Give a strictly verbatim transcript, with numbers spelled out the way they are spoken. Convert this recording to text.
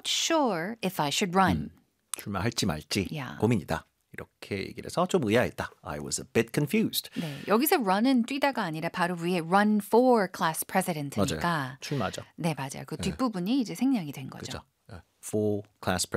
not sure if I should run. 음, 출마할지 말지 Yeah. 고민이다. 이렇게 얘기를 해서 좀 의아했다. I was a bit confused. 네, 여기서 run은 뛰다가 아니라 바로 위에 run for class president니까. 맞아요. 출마죠. 네, 맞아요. 그 뒷부분이 이제 생략이 된 거죠. 그죠. For class